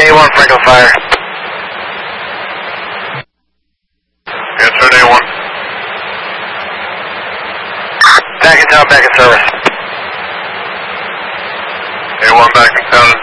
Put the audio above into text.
A1, Franklin Fire. Answered A1. Back in town, back in service. A1 back in town.